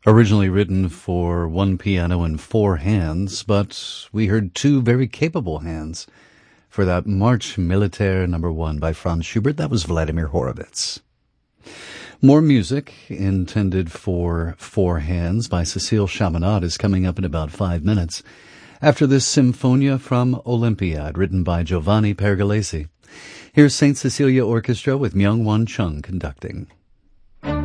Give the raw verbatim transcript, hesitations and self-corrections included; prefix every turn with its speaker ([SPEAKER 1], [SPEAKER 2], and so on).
[SPEAKER 1] Originally written for one piano and four hands, but we heard two very capable hands for that March Militaire number one by Franz Schubert. That was Vladimir Horowitz. More music intended for four hands by Cécile Chaminade is coming up in about five minutes. After this Symphonia from Olympiad, written by Giovanni Pergolesi. Here's Saint Cecilia Orchestra with Myung-Whun Chung conducting.